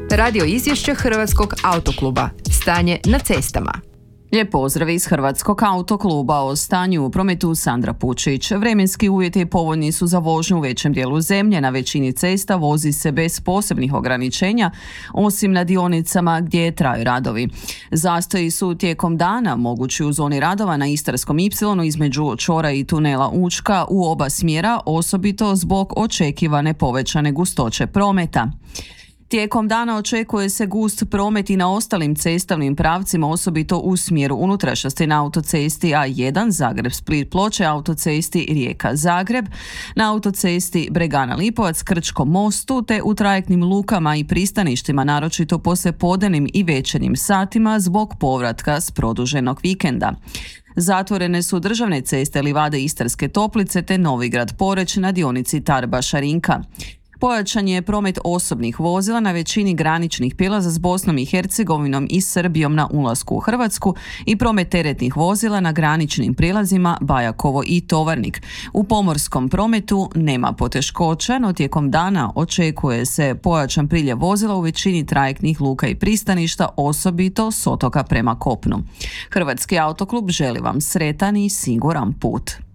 Radio izvješće Hrvatskog autokluba. Stanje na cestama. Lijep pozdrav iz Hrvatskog autokluba. O stanju u prometu Sandra Pučić. Vremenski uvjeti povoljni su za vožnju u većem dijelu zemlje. Na većini cesta vozi se bez posebnih ograničenja, osim na dionicama gdje traju radovi. Zastoji su tijekom dana mogući u zoni radova na Istarskom ipsilonu između čvora i tunela Učka u oba smjera, osobito zbog očekivane povećane gustoće prometa. Tijekom dana očekuje se gust promet i na ostalim cestovnim pravcima, osobito u smjeru unutrašnjosti na autocesti A1 Zagreb-Split-Ploče, autocesti Rijeka-Zagreb, na autocesti Bregana-Lipovac, Krčkom mostu te u trajektnim lukama i pristaništima, naročito poslijepodnevnim i večernjim satima zbog povratka s produženog vikenda. Zatvorene su državne ceste Livade Istarske Toplice te Novigrad-Poreć na dionici Tarba-Šarinka. Pojačan je promet osobnih vozila na većini graničnih prijelaza s Bosnom i Hercegovinom i Srbijom na ulasku u Hrvatsku i promet teretnih vozila na graničnim prijelazima Bajakovo i Tovarnik. U pomorskom prometu nema poteškoća, no tijekom dana očekuje se pojačan priljev vozila u većini trajektnih luka i pristaništa, osobito s otoka prema kopnu. Hrvatski autoklub želi vam sretan i siguran put.